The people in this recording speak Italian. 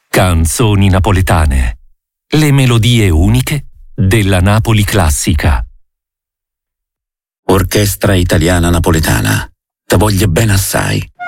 Canzoni napoletane. Le melodie uniche della Napoli classica. Orchestra Italiana Napoletana. Te voglio bene assai.